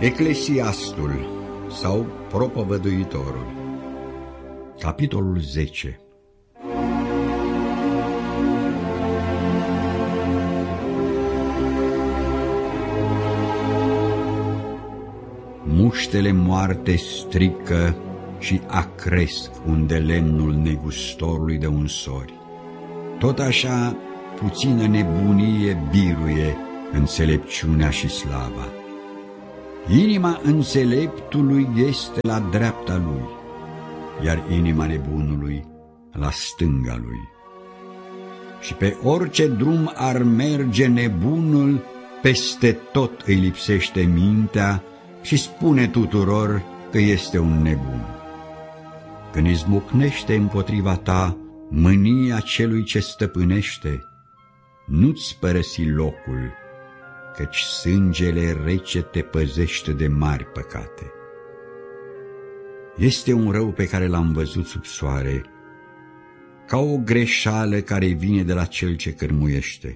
Eclesiastul sau Propovăduitorul, capitolul 10. Muștele moarte strică și acresc unde lemnul negustorului de unsori. Tot așa puțină nebunie biruie înțelepciunea și slava. Inima înțeleptului este la dreapta lui, iar inima nebunului la stânga lui. Și pe orice drum ar merge nebunul, peste tot îi lipsește mintea și spune tuturor că este un nebun. Când izbucnește împotriva ta mânia celui ce stăpânește, nu-ți părăsi locul, căci sângele rece te păzește de mari păcate. Este un rău pe care l-am văzut sub soare, ca o greșeală care vine de la cel ce cârmuiește.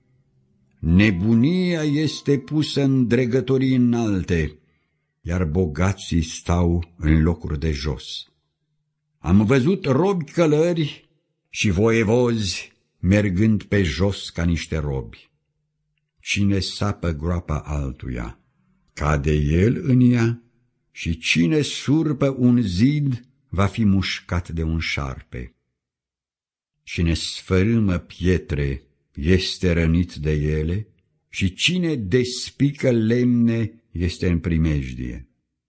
Nebunia este pusă în dregătorii înalte, iar bogații stau în locuri de jos. Am văzut robi călări și voievozi mergând pe jos ca niște robi. Cine sapă groapa altuia, cade el în ea, și cine surpă un zid va fi mușcat de un șarpe. Cine sfărâmă pietre este rănit de ele, și cine despică lemne este în primejdie.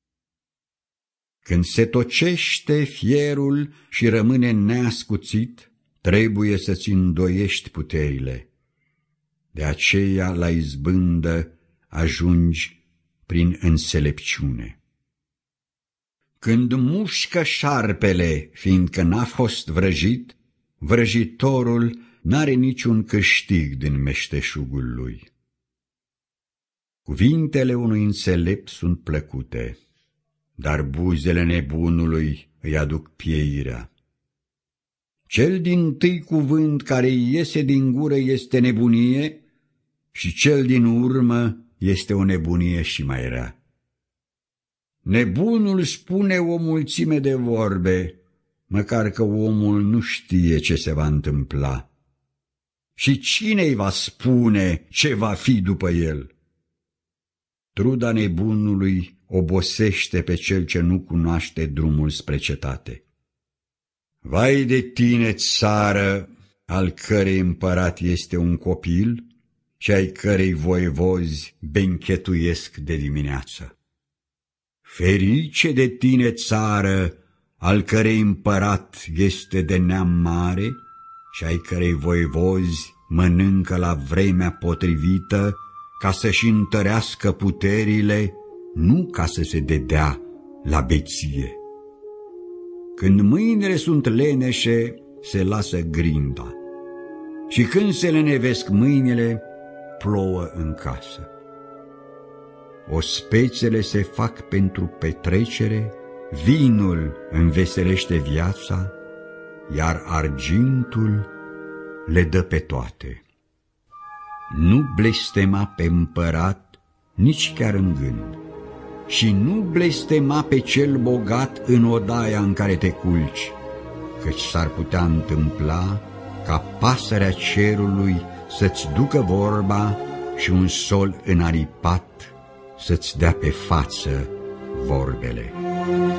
Când se tocește fierul și rămâne neascuțit, trebuie să-ți îndoiești puterile. De aceea la izbândă ajungi prin înțelepciune. Când mușcă șarpele, fiindcă n-a fost vrăjit, vrăjitorul n-are niciun câștig din meșteșugul lui. Cuvintele unui înțelept sunt plăcute, dar buzele nebunului îi aduc pieirea. Cel dintâi cuvânt care iese din gură este nebunie, și cel din urmă este o nebunie și mai rea. Nebunul spune o mulțime de vorbe, măcar că omul nu știe ce se va întâmpla. Și cine îi va spune ce va fi după el? Truda nebunului obosește pe cel ce nu cunoaște drumul spre cetate. Vai de tine, țară, al cărei împărat este un copil și ai cărei voievozi benchetuiesc de dimineață. Ferice de tine, țară, al cărei împărat este de neam mare și ai cărei voievozi mănâncă la vremea potrivită, ca să-și întărească puterile, nu ca să se dedea la beție. Când mâinile sunt leneșe, se lasă grinda, și când se lenevesc mâinile, plouă în casă. Ospețele se fac pentru petrecere, vinul înveselește viața, iar argintul le dă pe toate. Nu blestema pe împărat nici chiar în gând, și nu blestema pe cel bogat în odaia în care te culci, căci s-ar putea întâmpla ca pasărea cerului să-ți ducă vorba și un sol înaripat să-ți dea pe față vorbele.